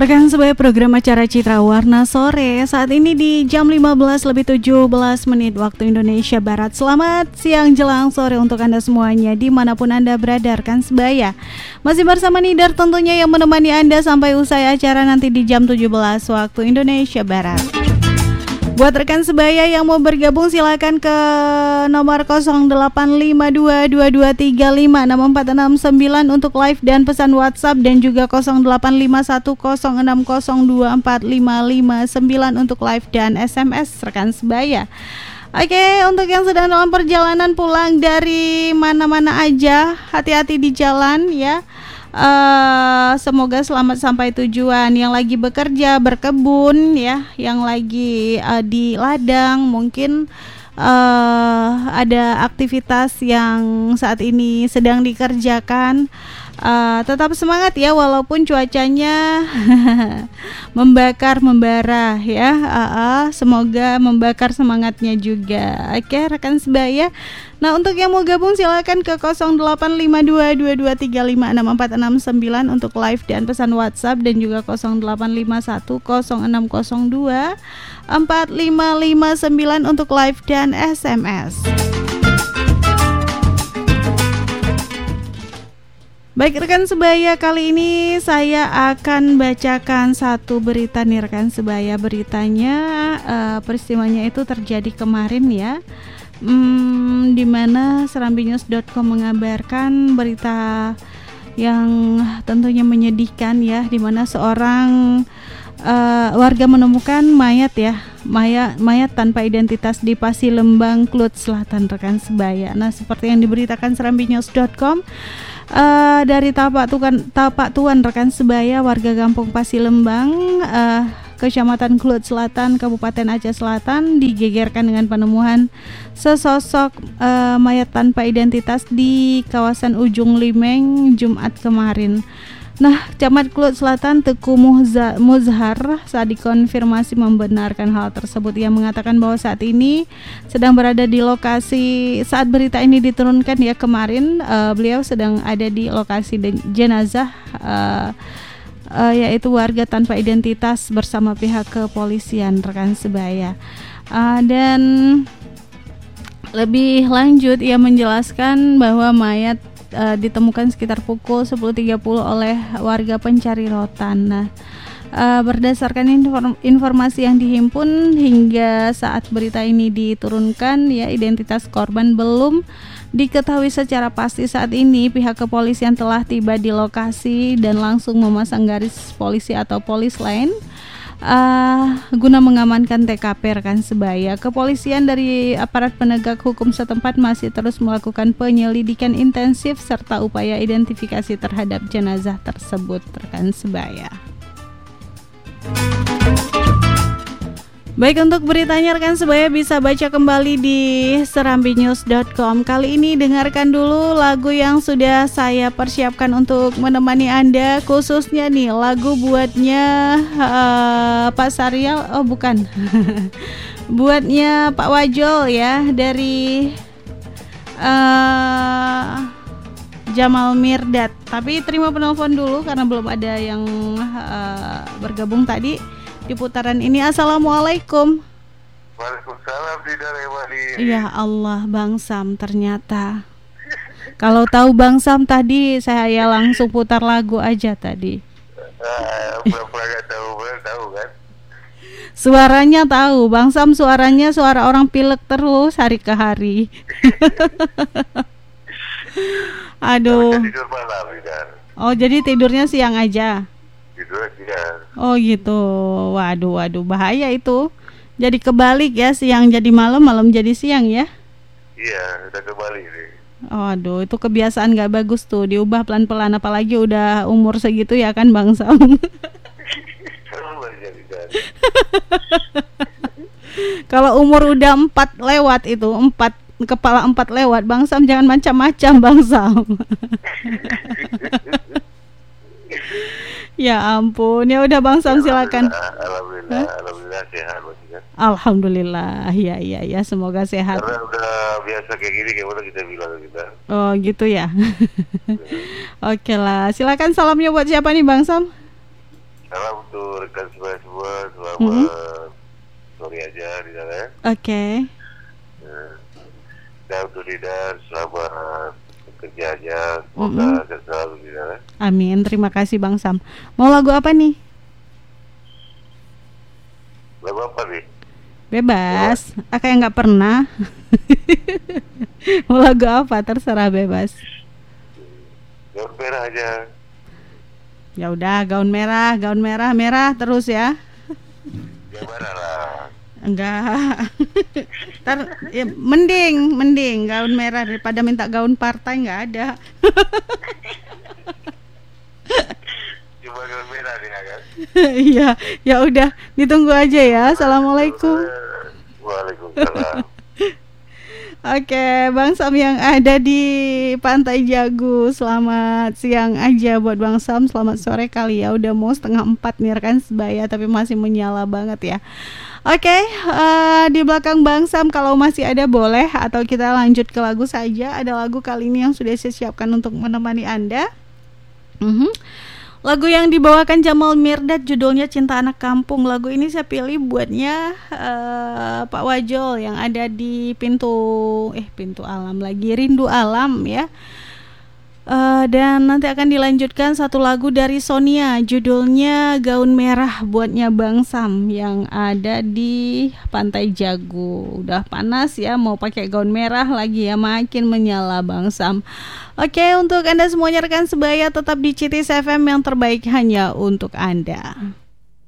Rekan sebagai program acara Citra Warna Sore saat ini di jam 15:17 waktu Indonesia Barat. Selamat siang jelang sore untuk Anda semuanya dimanapun Anda berada, rekan sebaya. Masih bersama Nidar tentunya yang menemani Anda sampai usai acara nanti di jam 17 waktu Indonesia Barat. Buat rekan sebaya yang mau bergabung silakan ke nomor 085222356469 untuk live dan pesan WhatsApp, dan juga 085106024559 untuk live dan SMS rekan sebaya. Oke, untuk yang sedang dalam perjalanan pulang dari mana-mana aja, hati-hati di jalan ya. Semoga selamat sampai tujuan. Yang lagi bekerja, berkebun ya, yang lagi di ladang, mungkin ada aktivitas yang saat ini sedang dikerjakan. Tetap semangat ya, walaupun cuacanya membara ya. Semoga membakar semangatnya juga. Oke, rekan sebaya. Nah, untuk yang mau gabung silakan ke 085222356469 untuk live dan pesan WhatsApp, dan juga 085106024559 untuk live dan SMS. Baik rekan sebaya, kali ini saya akan bacakan satu berita nih rekan sebaya. Beritanya peristiwanya itu terjadi kemarin ya, di mana serambinews.com mengabarkan berita yang tentunya menyedihkan ya, di mana seorang warga menemukan mayat tanpa identitas di Pasilembang, Klut Selatan rekan sebaya. Nah, seperti yang diberitakan serambinews.com, dari Tapak Tuan rekan sebaya, warga Kampung Pasilembang, Kecamatan Klut Selatan, Kabupaten Aceh Selatan, digegerkan dengan penemuan sesosok mayat tanpa identitas di kawasan Ujung Limeng Jumat kemarin. Nah, Camat Klut Selatan Teku Muzhar saat dikonfirmasi membenarkan hal tersebut. Ia mengatakan bahwa saat ini sedang berada di lokasi saat berita ini diturunkan ya kemarin. Beliau sedang ada di lokasi jenazah yaitu warga tanpa identitas bersama pihak kepolisian rekan sebaya. Dan lebih lanjut ia menjelaskan bahwa mayat ditemukan sekitar pukul 10.30 oleh warga pencari rotan. Nah, berdasarkan informasi yang dihimpun hingga saat berita ini diturunkan ya, identitas korban belum diketahui secara pasti. Saat ini pihak kepolisian telah tiba di lokasi dan langsung memasang garis polisi atau polis line guna mengamankan TKP rekan sebaya. Kepolisian dari aparat penegak hukum setempat masih terus melakukan penyelidikan intensif serta upaya identifikasi terhadap jenazah tersebut rekan sebaya. Baik, untuk beritanya rekan sebaya bisa baca kembali di serambinews.com. Kali ini dengarkan dulu lagu yang sudah saya persiapkan untuk menemani Anda, khususnya nih lagu buatnya Pak Saryal, oh bukan buatnya Pak Wajol ya, dari Jamal Mirdad. Tapi terima penelpon dulu karena belum ada yang bergabung tadi di putaran ini. Assalamualaikum. Waalaikumsalam, Didar Ewali. Ya Allah, Bang Sam ternyata. Kalau tahu Bang Sam tadi saya langsung putar lagu aja tadi. Pura-pura gak tahu kan? Suaranya tahu, Bang Sam suaranya suara orang pilek terus hari ke hari. Aduh. Tidur malam, Didar. Oh, jadi tidurnya siang aja. Tidur siang. Oh gitu. Waduh, bahaya itu. Jadi kebalik ya, siang jadi malam, malam jadi siang ya. Iya, udah kembali nih. Aduh, itu kebiasaan gak bagus tuh. Diubah pelan-pelan, apalagi udah umur segitu ya kan Bang Sam. Kalau umur udah 4 lewat itu, 4 kepala 4 lewat, Bang Sam jangan macam-macam Bang Sam. Ya ampun, ya udah Bang Sam silakan. Alhamdulillah sehat maksudnya. Alhamdulillah, ya semoga sehat. Karena udah biasa kayak gini, kayak mana kita bilang kita. Oh gitu ya. Oke lah, silakan salamnya buat siapa nih Bang Sam? Salam untuk rekan semua, selamat sore aja di sana ya. Oke. Dan untuk Didar, selamat bekerja aja, semoga sehat selalu di sana. Amin, terima kasih Bang Sam. Mau lagu apa nih? Lagu apa nih? Bebas, kayak nggak pernah. Mau lagu apa? Terserah, bebas. Gaun merah aja. Ya udah, gaun merah terus ya. Yang mana lah? Enggak. Ya, mending gaun merah daripada minta gaun partai, nggak ada. Cuma gaun merah nih kan? Iya, ya udah, ditunggu aja ya. Assalamualaikum. Waalaikumsalam. Oke, Bang Sam yang ada di Pantai Jagu, selamat siang aja buat Bang Sam. Selamat sore kali ya, udah mau 3:30 nih rekan sebaya, tapi masih menyala banget ya. Oke, di belakang Bang Sam kalau masih ada boleh, atau kita lanjut ke lagu saja. Ada lagu kali ini yang sudah saya siapkan untuk menemani Anda. Lagu yang dibawakan Jamal Mirdad judulnya Cinta Anak Kampung. Lagu ini saya pilih buatnya Pak Wajol yang ada di pintu alam lagi, Rindu Alam ya. Dan nanti akan dilanjutkan satu lagu dari Sonia judulnya Gaun Merah buatnya Bang Sam yang ada di Pantai Jagu. Udah panas ya, mau pakai gaun merah lagi ya, makin menyala Bang Sam. Oke, untuk Anda semuanya rekan sebaya, tetap di CITIS FM yang terbaik hanya untuk Anda.